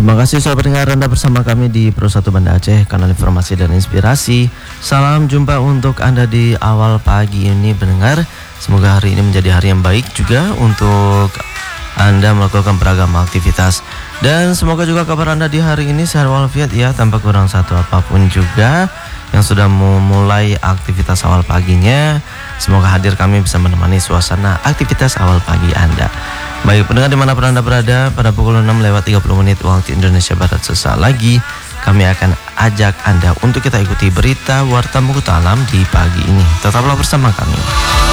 Terima kasih sahabat pendengar, Anda bersama kami di Pro 1 Banda Aceh, kanal informasi dan inspirasi. Salam jumpa untuk Anda di awal pagi ini pendengar. Semoga hari ini menjadi hari yang baik juga untuk Anda melakukan beragam aktivitas. Dan semoga juga kabar Anda di hari ini sehat walafiat ya, tanpa kurang satu apapun juga. Yang sudah memulai aktivitas awal paginya, semoga hadir kami bisa menemani suasana aktivitas awal pagi Anda. Baik pendengar dimanapun Anda berada, pada pukul 6:30 waktu Indonesia Barat sesaat lagi kami akan ajak Anda untuk kita ikuti berita Warta Mukhtalam di pagi ini. Tetaplah bersama kami.